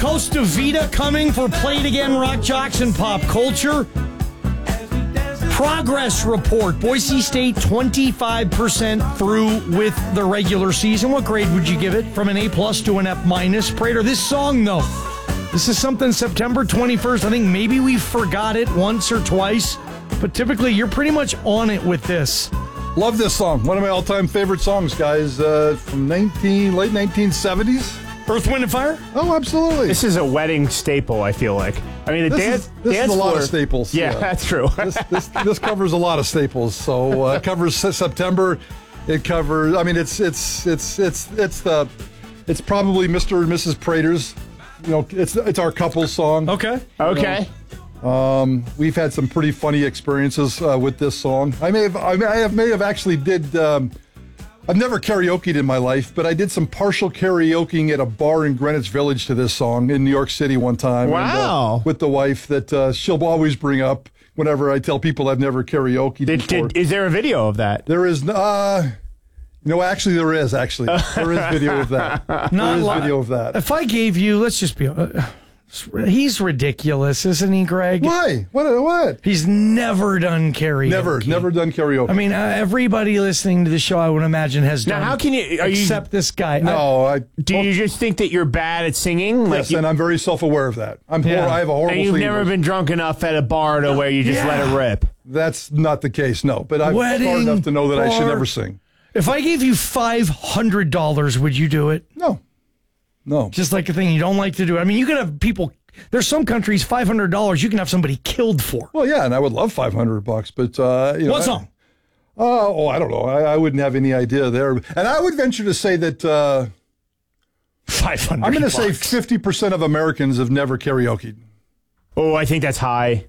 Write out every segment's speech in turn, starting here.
Costa Vida coming for Play It Again Rock Jocks and Pop Culture. Progress report. Boise State 25% through with the regular season. What grade would you give it? From an A+ to an F-? Prater, this song, though, this is something September 21st. I think maybe we forgot it once or twice, but typically you're pretty much on it with this. Love this song. One of my all-time favorite songs, guys, from late 1970s. Earth, Wind, and Fire? Oh, absolutely. This is a wedding staple, I feel like. I mean, This is a lot of staples. Yeah, that's true. This covers a lot of staples. So it covers September. It covers. I mean, it's probably Mr. and Mrs. Prater's. You know, it's our couple's song. Okay. Okay. We've had some pretty funny experiences with this song. I may have actually did. I've never karaokeed in my life, but I did some partial karaokeing at a bar in Greenwich Village to this song in New York City one time. Wow. And, with the wife that she'll always bring up whenever I tell people I've never karaokeed before. Is there a video of that? There is. Actually, there is. Actually, there is video of that. Video of that. If I gave you, let's just be. He's ridiculous, isn't he, Greg? Why? What? He's never done karaoke. Never done karaoke. I mean, everybody listening to the show, I would imagine, has done. Now, how can you? Except this guy. No, Do you just think that you're bad at singing? Yes, and I'm very self-aware of that. I have a horrible. And you've never been drunk enough at a bar to where you just let it rip. That's not the case. No, but I'm smart enough to know that I should never sing. If I gave you $500, would you do it? No. Just like a thing you don't like to do. I mean, you can have people. There's some countries, $500 you can have somebody killed for. Well, yeah, and I would love $500, but what song? I don't know. I wouldn't have any idea there. And I would venture to say that $500. I'm going to say 50% of Americans have never karaokeed. Oh, I think that's high.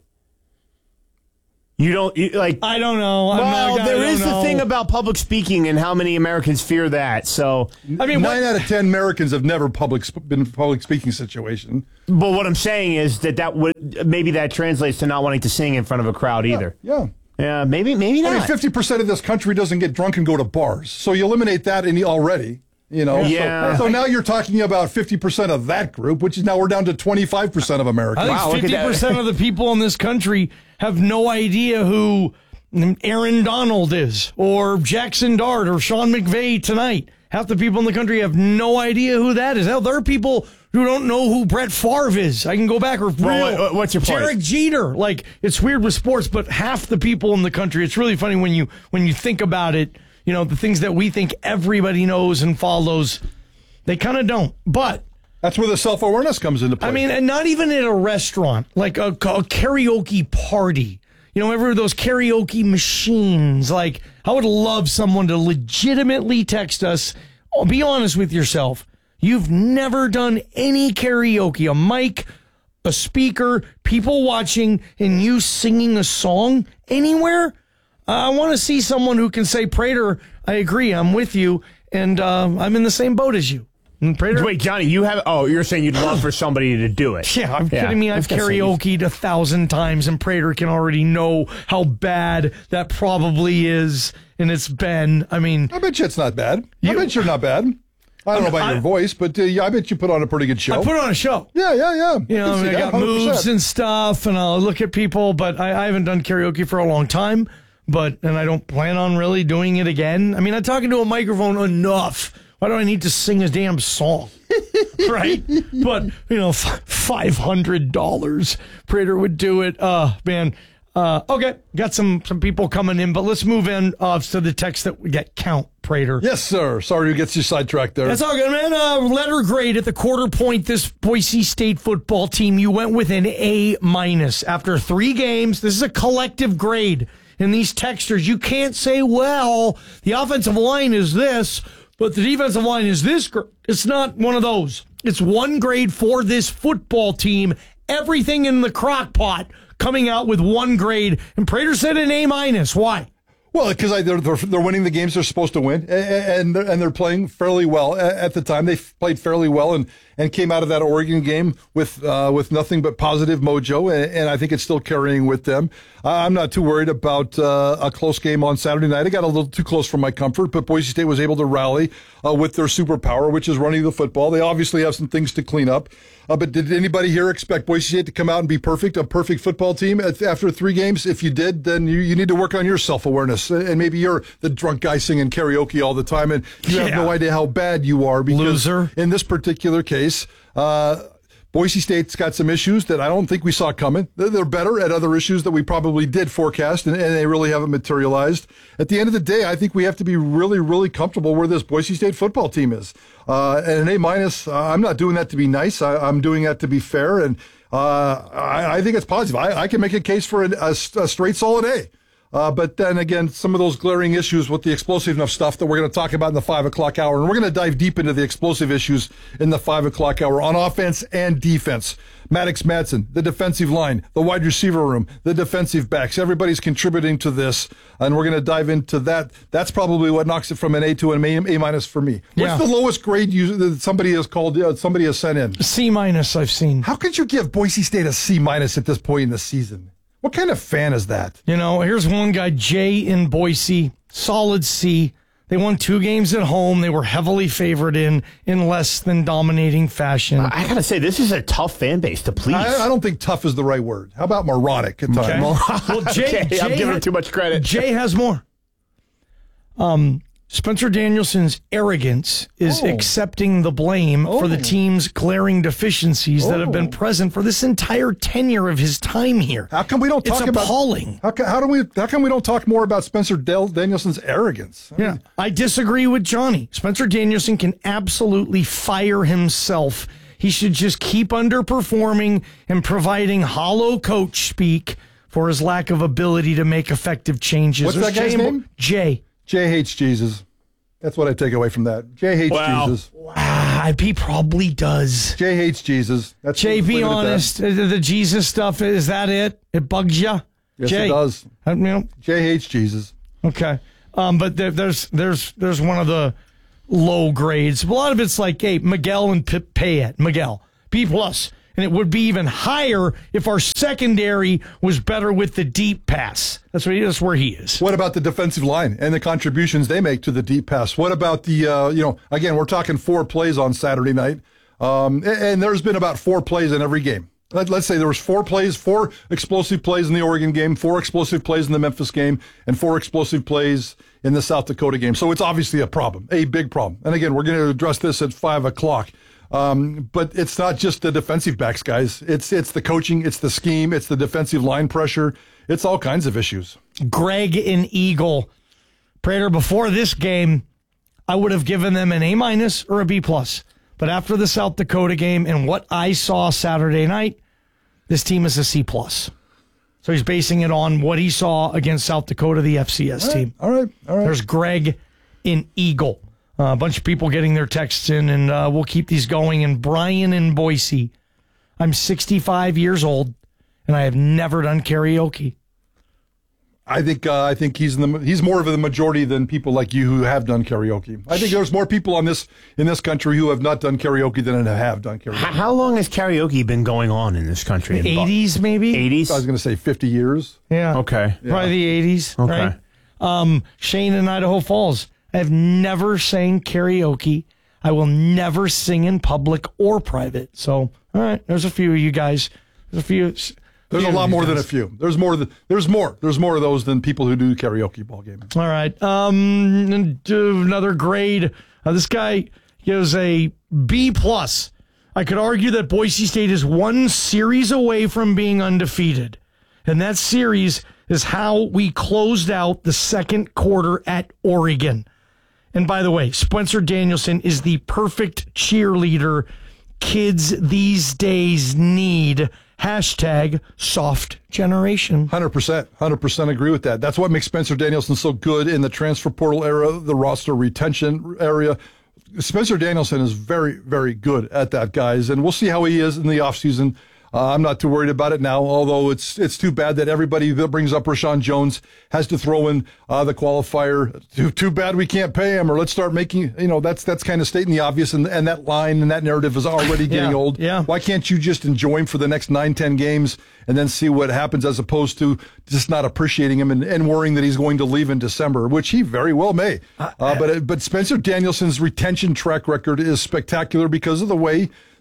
You don't like. I don't know. Well, there is the thing about public speaking and how many Americans fear that. So, I mean, 9 out of 10 Americans have never been in a public speaking situation. But what I'm saying is that would maybe that translates to not wanting to sing in front of a crowd either. Yeah. Yeah, maybe not. I mean, 50% of this country doesn't get drunk and go to bars, so you eliminate that already. You know, yeah. So now you're talking about 50% of that group, which is now we're down to 25% of Americans. I think 50% of the people in this country have no idea who Aaron Donald is, or Jackson Dart, or Sean McVay tonight. Half the people in the country have no idea who that is. Hell, there are people who don't know who Brett Favre is. I can go back. What's your point? Derek Jeter. Like, it's weird with sports, but half the people in the country. It's really funny when you think about it. You know, the things that we think everybody knows and follows, they kind of don't. But that's where the self-awareness comes into play. I mean, and not even at a restaurant, like a karaoke party. You know, every those karaoke machines. Like, I would love someone to legitimately text us. Oh, be honest with yourself. You've never done any karaoke, a mic, a speaker, people watching, and you singing a song anywhere? I want to see someone who can say, Prater, I agree, I'm with you, and I'm in the same boat as you. And Prater, wait, Johnny, you're saying you'd love for somebody to do it. Yeah, I'm kidding me. I've karaokeed 1,000 times, and Prater can already know how bad that probably is, and it's been, I mean... I bet you it's not bad. I bet you're not bad. I don't know about your voice, but I bet you put on a pretty good show. I put on a show. Yeah. You know, I got 100%. Moves and stuff, and I'll look at people, but I haven't done karaoke for a long time. And I don't plan on really doing it again. I mean, I'm talking to a microphone enough. Why do I need to sing a damn song? Right? But, you know, $500. Prater would do it. Man. Okay, got some people coming in, but let's move in to the text that we get. Count, Prater. Yes, sir. Sorry to get you sidetracked there. That's all good, man. Letter grade at the quarter point, this Boise State football team, you went with an A- after 3 games. This is a collective grade. In these texters, you can't say, well, the offensive line is this, but the defensive line is this. It's not one of those. It's 1 grade for this football team. Everything in the crock pot coming out with 1 grade. And Prater said an A-. Why? Well, because they're winning the games they're supposed to win, and they're playing fairly well. At the time, they played fairly well and came out of that Oregon game with nothing but positive mojo, and I think it's still carrying with them. I'm not too worried about a close game on Saturday night. It got a little too close for my comfort, but Boise State was able to rally with their superpower, which is running the football. They obviously have some things to clean up. But did anybody here expect Boise State to come out and be perfect, a perfect football team after 3 games? If you did, then you need to work on your self-awareness. And maybe you're the drunk guy singing karaoke all the time, and you have no idea how bad you are. Because loser. In this particular case, Boise State's got some issues that I don't think we saw coming. They're better at other issues that we probably did forecast, and they really haven't materialized. At the end of the day, I think we have to be really, really comfortable where this Boise State football team is. And an A-, I'm not doing that to be nice. I'm doing that to be fair, and I think it's positive. I can make a case for a straight solid A. But then again, some of those glaring issues with the explosive stuff that we're going to talk about in the 5 o'clock hour. And we're going to dive deep into the explosive issues in the 5 o'clock hour on offense and defense. Maddox Madsen, the defensive line, the wide receiver room, the defensive backs. Everybody's contributing to this, and we're going to dive into that. That's probably what knocks it from an A to an A- for me. What's the lowest grade that somebody has called? Somebody has sent in C- I've seen. How could you give Boise State a C- at this point in the season? What kind of fan is that? Here's one guy, Jay in Boise, solid C. They won 2 games at home. They were heavily favored in less than dominating fashion. I got to say, this is a tough fan base to please. I don't think tough is the right word. How about moronic at times? Okay. Well, Jay, I'm giving him too much credit. Jay has more. Spencer Danielson's arrogance is accepting the blame for the team's glaring deficiencies that have been present for this entire tenure of his time here. How come we don't talk about? It's appalling. How come we don't talk more about Spencer Danielson's arrogance? I disagree with Johnny. Spencer Danielson can absolutely fire himself. He should just keep underperforming and providing hollow coach speak for his lack of ability to make effective changes. What's that guy's name? Jay. Jay hates Jesus. That's what I take away from that. Jay hates Jesus. Wow, he probably does. Jay hates Jesus. Jay, be honest. The Jesus stuff, is that it? It bugs you? Yes, Jay, it does. Jay hates Jesus. Okay. But there's one of the low grades. A lot of it's like, hey, Miguel and Payette. Miguel, B+. And it would be even higher if our secondary was better with the deep pass. That's where he is. What about the defensive line and the contributions they make to the deep pass? What about the, again, we're talking 4 plays on Saturday night. And there's been about 4 plays in every game. Let's say there was 4 plays, 4 explosive plays in the Oregon game, 4 explosive plays in the Memphis game, and 4 explosive plays in the South Dakota game. So it's obviously a problem, a big problem. And again, we're going to address this at 5 o'clock. But it's not just the defensive backs, guys. It's the coaching, it's the scheme, it's the defensive line pressure. It's all kinds of issues. Greg in Eagle. Prater, before this game, I would have given them an A- or a B+. But after the South Dakota game and what I saw Saturday night, this team is a C+. So he's basing it on what he saw against South Dakota, the FCS team. All right. There's Greg in Eagle. A bunch of people getting their texts in, and we'll keep these going. And Brian in Boise. I'm 65 years old, and I have never done karaoke. I think he's more of the majority than people like you who have done karaoke. I think there's more people in this country who have not done karaoke than have done karaoke. How long has karaoke been going on in this country? 80s, maybe? 80s? I was going to say 50 years. Yeah. Okay. Yeah. Probably the 80s. Okay. Right? Shane in Idaho Falls. I have never sang karaoke. I will never sing in public or private. So, all right, there's a few of you guys. There's a few. There's a lot more than a few. There's more of those than people who do karaoke ball games. All right. Another grade. This guy gives a B+. I could argue that Boise State is 1 series away from being undefeated. And that series is how we closed out the second quarter at Oregon. And by the way, Spencer Danielson is the perfect cheerleader kids these days need. #soft generation. 100% agree with that. That's what makes Spencer Danielson so good in the transfer portal era, the roster retention area. Spencer Danielson is very, very good at that, guys, and we'll see how he is in the offseason. I'm not too worried about it now, although it's too bad that everybody that brings up Rashawn Jones has to throw in the qualifier. Too bad we can't pay him, or let's start making, that's kind of stating the obvious, and that line and that narrative is already getting old. Yeah. Why can't you just enjoy him for the next 9-10 games and then see what happens, as opposed to just not appreciating him and worrying that he's going to leave in December, which he very well may. But Spencer Danielson's retention track record is spectacular because of the way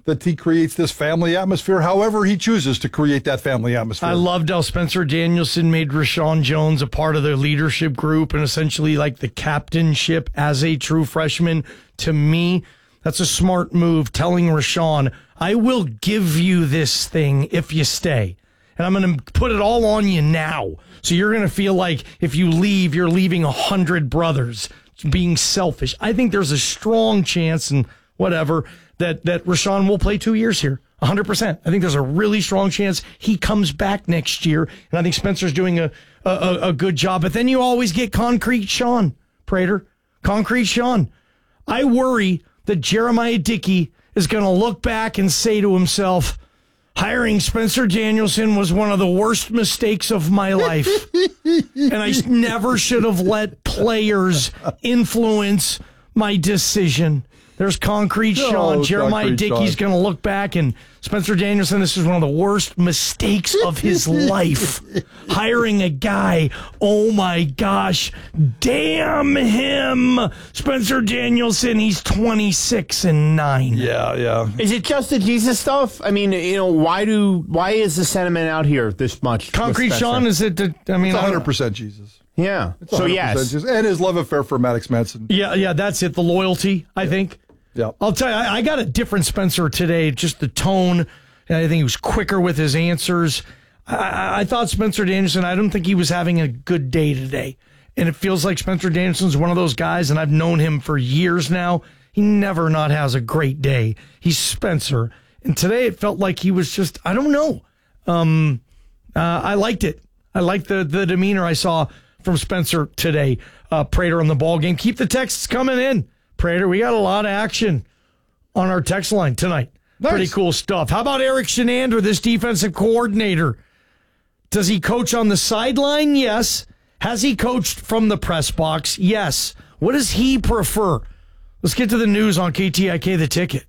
that he creates this family atmosphere however he chooses to create that family atmosphere. I loved how Spencer Danielson made Rashawn Jones a part of their leadership group and essentially like the captainship as a true freshman. To me, that's a smart move, telling Rashawn, I will give you this thing if you stay. And I'm going to put it all on you now. So you're going to feel like if you leave, you're leaving 100 brothers. Being selfish. I think there's a strong chance and whatever that Rashawn will play 2 years here. 100%. I think there's a really strong chance he comes back next year. And I think Spencer's doing a good job. But then you always get Concrete Sean, Prater. Concrete Sean. I worry that Jeremiah Dickey is going to look back and say to himself, hiring Spencer Danielson was one of the worst mistakes of my life. And I never should have let players influence my decision. There's Concrete Sean. Jeremiah Dickey's going to look back and Spencer Danielson, this is one of the worst mistakes of his life. Hiring a guy, oh my gosh, damn him. Spencer Danielson, he's 26-9. Yeah. Is it just the Jesus stuff? I mean, why is the sentiment out here this much? Concrete Sean, is it? It's 100% Jesus. Yeah. So yes, Jesus. And his love affair for Maddox Manson. Yeah, that's it. The loyalty, I think. Yeah. I'll tell you, I got a different Spencer today, just the tone. I think he was quicker with his answers. I thought Spencer Danielson, I don't think he was having a good day today. And it feels like Spencer Danielson's one of those guys, and I've known him for years now. He never not has a great day. He's Spencer. And today it felt like he was just, I don't know. I liked it. I liked the demeanor I saw from Spencer today. Prater on the ball game. Keep the texts coming in. Prater, we got a lot of action on our text line tonight. Nice. Pretty cool stuff. How about Eric Shenander, this defensive coordinator? Does he coach on the sideline? Yes. Has he coached from the press box? Yes. What does he prefer? Let's get to the news on KTIK The Ticket.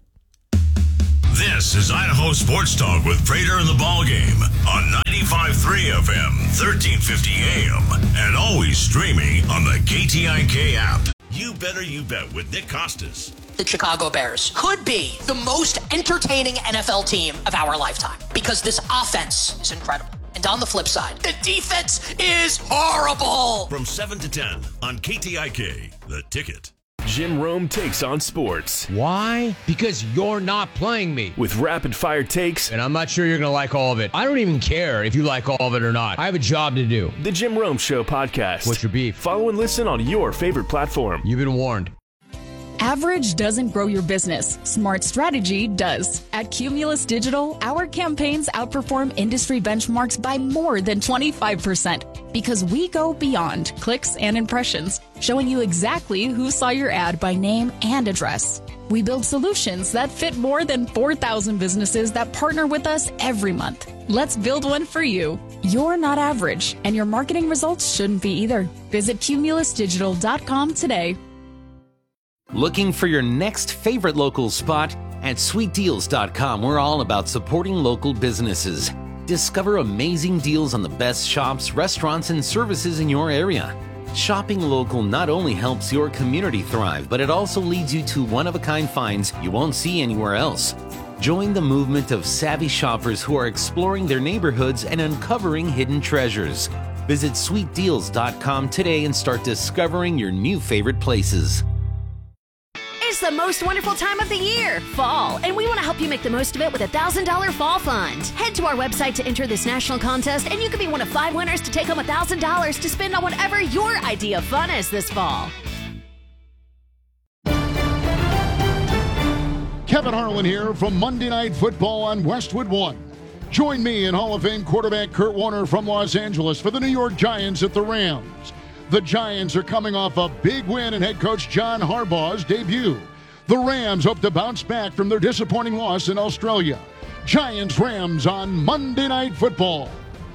This is Idaho Sports Talk with Prater and the Ball Game on 95.3 FM, 1350 AM, and always streaming on the KTIK app. You Better You Bet with Nick Costas. The Chicago Bears could be the most entertaining NFL team of our lifetime because this offense is incredible. And on the flip side, the defense is horrible. From 7 to 10 on KTIK, The Ticket. Jim Rome takes on sports. Why? Because you're not playing me. With rapid-fire takes. And I'm not sure you're going to like all of it. I don't even care if you like all of it or not. I have a job to do. The Jim Rome Show podcast. What's your beef? Follow and listen on your favorite platform. You've been warned. Average doesn't grow your business. Smart strategy does. At Cumulus Digital, our campaigns outperform industry benchmarks by more than 25% because we go beyond clicks and impressions, showing you exactly who saw your ad by name and address. We build solutions that fit more than 4,000 businesses that partner with us every month. Let's build one for you. You're not average, and your marketing results shouldn't be either. Visit cumulusdigital.com today. Looking for your next favorite local spot? At sweetdeals.com, we're all about supporting local businesses. Discover amazing deals on the best shops, restaurants, and services in your area. Shopping local not only helps your community thrive, but it also leads you to one-of-a-kind finds you won't see anywhere else. Join the movement of savvy shoppers who are exploring their neighborhoods and uncovering hidden treasures. Visit sweetdeals.com today and start discovering your new favorite places. It's the most wonderful time of the year, fall, and we want to help you make the most of it with a $1,000 fall fund. Head to our website to enter this national contest, and you could be one of 5 winners to take home $1,000 to spend on whatever your idea of fun is this fall. Kevin Harlan here from Monday Night Football on Westwood One. Join me and Hall of Fame quarterback Kurt Warner from Los Angeles for the New York Giants at the Rams. The Giants are coming off a big win in head coach John Harbaugh's debut. The Rams hope to bounce back from their disappointing loss in Australia. Giants-Rams on Monday Night Football.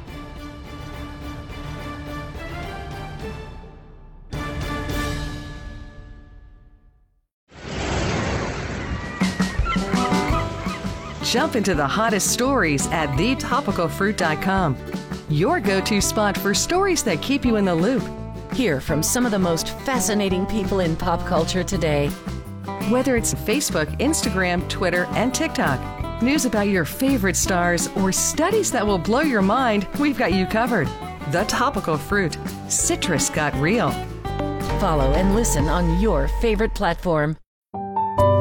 Jump into the hottest stories at thetopicalfruit.com. Your go-to spot for stories that keep you in the loop. Hear from some of the most fascinating people in pop culture today. Whether it's Facebook, Instagram, Twitter, and TikTok, news about your favorite stars, or studies that will blow your mind, we've got you covered. The Topical Fruit. Citrus got real. Follow and listen on your favorite platform.